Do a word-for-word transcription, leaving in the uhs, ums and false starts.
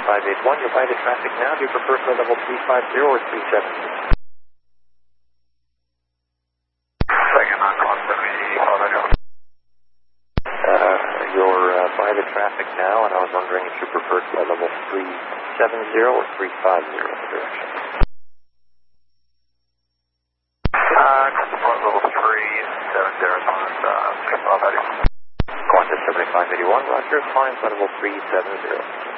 five eight one, you're by the traffic now. Do you prefer flight level three five zero or three seven zero? Second on clock seventy-five eighty-one. Uh, you're uh, by the traffic now, and I was wondering if you preferred flight level three seven zero or three five zero in the direction. Uh, flight level three seven zero on uh, seventy-five eighty-one. Qantas seventy-five eighty-one, Roger, climb flight level three seven zero.